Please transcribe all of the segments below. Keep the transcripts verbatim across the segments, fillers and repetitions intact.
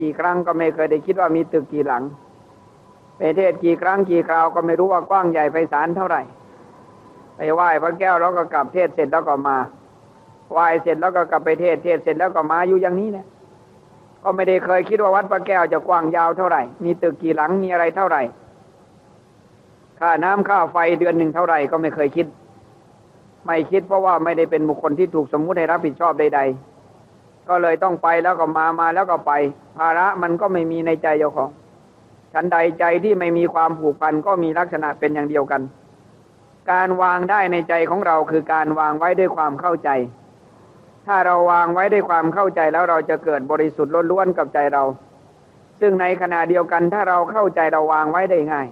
กี่ครั้งก็ไม่เคยได้คิดว่ามีตึกกี่หลังไปเทศกี่ครั้งกี่คราวก็ไม่รู้ว่ากว้างใหญ่ไพศาลเท่าไหร่ไปไหว้พระแก้วแล้วก็กลับเทศเสร็จแล้วก็มาไหว้เสร็จแล้วก็กลับไปเทศเทศเสร็จแล้วก็มาอยู่อย่างนี้นะก็ไม่ได้เคยคิดว่าวัดพระแก้วจะกว้างยาวเท่าไหร่มีตึกกี่หลังมีอะไรเท่าไหร่ค่าน้ำค่าไฟเดือนหนึ่งเท่าไหร่ก็ไม่เคยคิดไม่คิดเพราะว่าไม่ได้เป็นบุคคลที่ถูกสมมุติให้รับผิดชอบใดๆก็เลยต้องไปแล้วก็มามาแล้วก็ไปภาระมันก็ไม่มีในใจเจ้าของฉันใดใจที่ไม่มีความผูกพันก็มีลักษณะเป็นอย่างเดียวกันการวางได้ในใจของเราคือการวางไว้ด้วยความเข้าใจถ้าเราวางไว้ด้วยความเข้าใจแล้วเราจะเกิดบริสุทธิ์ล้วนๆกับใจเราซึ่งในขณะเดียวกันถ้าเราเข้าใจเราวางไว้ได้ง่าย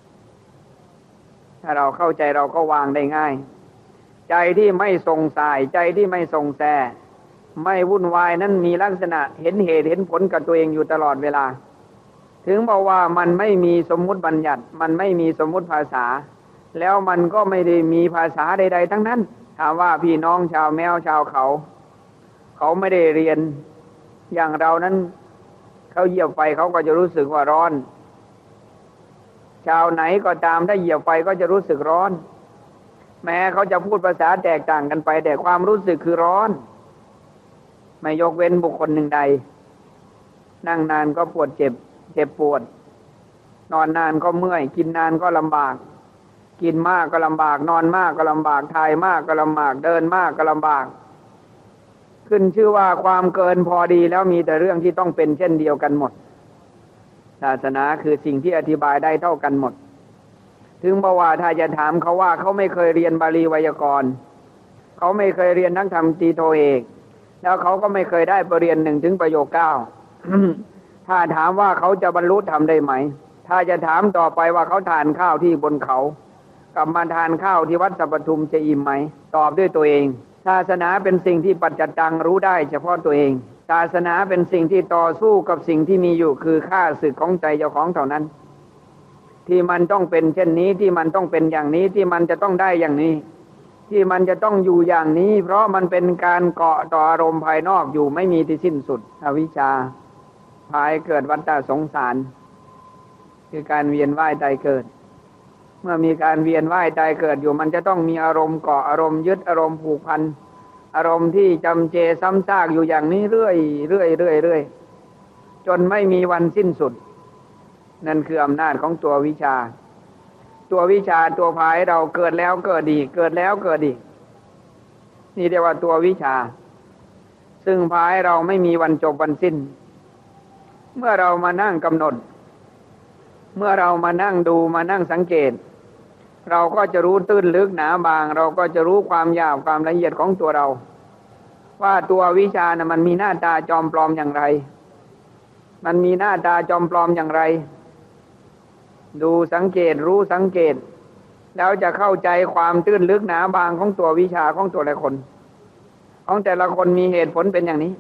ถ้าเราเข้าใจเราก็วางได้ง่ายใจที่ไม่ทรงสายใจที่ไม่ทรงแสไม่วุ่นวายนั้นมีลักษณะเห็นเหตุเห็นผลกับตัวเองอยู่ตลอดเวลาถึงบอกว่ามันไม่มีสมมุติบัญญัติมันไม่มีสมมุติภาษาแล้วมันก็ไม่ได้มีภาษาใดๆทั้งนั้นถามว่าพี่น้องชาวแมวชาวเขาเขาไม่ได้เรียนอย่างเรานั้นเขาเหยียบไฟเขาก็จะรู้สึกว่าร้อนชาวไหนก็ตามถ้าเหยียบไฟก็จะรู้สึกร้อนแม้เขาจะพูดภาษาแตกต่างกันไปแต่ความรู้สึกคือร้อนไม่ยกเว้นบุคคลหนึ่งใดนั่งนานก็ปวดเจ็บเจ็บปวดนอนนานก็เมื่อยกินนานก็ลำบากกินมากก็ลำบากนอนมากก็ลำบากถ่ายมากก็ลำบากเดินมากก็ลำบากขึ้นชื่อว่าความเกินพอดีแล้วมีแต่เรื่องที่ต้องเป็นเช่นเดียวกันหมดศาสนาคือสิ่งที่อธิบายได้เท่ากันหมดถึงบอกว่าถ้าจะถามเขาว่าเขาไม่เคยเรียนบาลีไวยากรณ์เขาไม่เคยเรียนนักธรรมตรีโทเอกแล้วเขาก็ไม่เคยได้ปรริญญาหนึ่งถึงประโยคเก้า ถ้าถามว่าเขาจะบรรลุธรรมได้ไหมถ้าจะถามต่อไปว่าเขาทานข้าวที่บนเขากับมาทานข้าวที่วัดสัพปทุมจะอิ่มไหมตอบด้วยตัวเองศาสนาเป็นสิ่งที่ปัจจัตตังรู้ได้เฉพาะตัวเองศาสนาเป็นสิ่งที่ต่อสู้กับสิ่งที่มีอยู่คือข้าศึกของใจเจ้าของเท่านั้นที่มันต้องเป็นเช่นนี้ที่มันต้องเป็นอย่างนี้ที่มันจะต้องได้อย่างนี้ที่มันจะต้องอยู่อย่างนี้เพราะมันเป็นการเกาะต่ออารมณ์ภายนอกอยู่ไม่มีที่สิ้นสุดอวิชชาพาให้เกิดวัฏฏะสงสารคือการเวียนว่ายตายเกิดเมื่อมีการเวียนว่ายตายเกิดอยู่มันจะต้องมีอารมณ์เกาะอารมณ์ยึดอารมณ์ผูกพันอารมณ์ที่จำเจซ้ำซากอยู่อย่างนี้เรื่อยเรื่อยเรื่อยเรื่อยจนไม่มีวันสิ้นสุดนั่นคืออำนาจของตัววิชาตัววิชาตัวพาให้เราเกิดแล้วเกิดอีกเกิดแล้วเกิดอีกนี่เรียกว่าตัววิชาซึ่งพาให้เราไม่มีวันจบวันสิ้นเมื่อเรามานั่งกำหนดเมื่อเรามานั่งดูมานั่งสังเกตเราก็จะรู้ตื้นลึกหนาบางเราก็จะรู้ความยาวความละเอียดของตัวเราว่าตัววิชานะมันมีหน้าตาจอมปลอมอย่างไรมันมีหน้าตาจอมปลอมอย่างไรดูสังเกตรู้สังเกตแล้วจะเข้าใจความตื้นลึกหนาบางของตัววิชาของตัวละคนของแต่ละคนมีเหตุผลเป็นอย่างนี้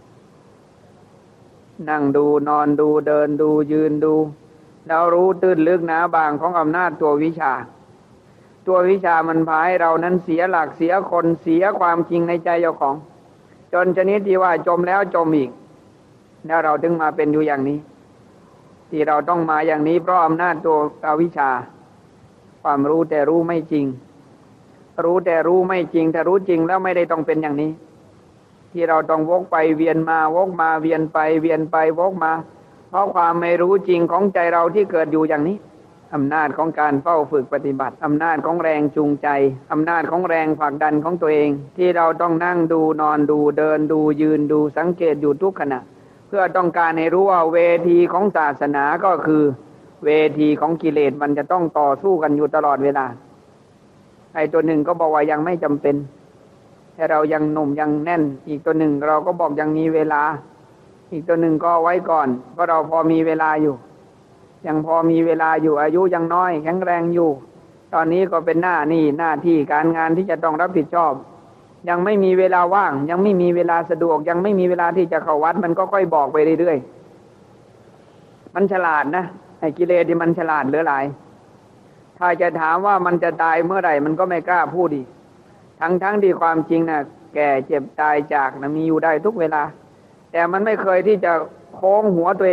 นั่งดูนอนดูเดินดูยืนดูแล้วรู้ตื้นลึกหนาบางของอำนาจตัววิชาตัววิชามันพาให้เรานั้นเสียหลักเสียคนเสียความจริงในใจเจ้าของจนชนิดที่ว่าจมแล้วจมอีกแล้วเราถึงมาเป็นอยู่อย่างนี้ที่เราต้องมาอย่างนี้เพราะอำนาจตัวอวิชชาความรู้แต่รู้ไม่จริงรู้แต่รู้ไม่จริงถ้ารู้จริงแล้วไม่ได้ต้องเป็นอย่างนี้ที่เราต้องวกไปเวียนมาวกมาเวียนไปเวียนไปวกมาเพราะความไม่รู้จริงของใจเราที่เกิดอยู่อย่างนี้อำนาจของการเฝ้าฝึกปฏิบัติอำนาจของแรงจูงใจอำนาจของแรงผลักดันของตัวเองที่เราต้องนั่งดูนอนดูเดินดูยืนดูสังเกตอยู่ทุกขณะเพื่อต้องการให้รู้ว่าเวทีของศาสนาก็คือเวทีของกิเลสมันจะต้องต่อสู้กันอยู่ตลอดเวลาไอ้ตัวหนึ่งก็บอกว่ายังไม่จำเป็นแต่เรายังหนุ่มยังแน่นอีกตัวหนึ่งเราก็บอกยังมีเวลาอีกตัวหนึ่งก็ไว้ก่อนเพราะเราพอมีเวลาอยู่ยังพอมีเวลาอยู่อายุยังน้อยแข็งแรงอยู่ตอนนี้ก็เป็นหน้านี่หน้าที่การงานที่จะต้องรับผิดชอบยังไม่มีเวลาว่างยังไม่มีเวลาสะดวกยังไม่มีเวลาที่จะเข้าวัดมันก็ค่อยบอกไปเรื่อยๆมันฉลาดนะไอ้กิเลสที่มันฉลาดเหลือหลายถ้าจะถามว่ามันจะตายเมื่อไหร่มันก็ไม่กล้าพูดอีกทั้งๆที่ความจริงนะแก่เจ็บตายจากนะมีอยู่ได้ทุกเวลาแต่มันไม่เคยที่จะโค้งหัวตัว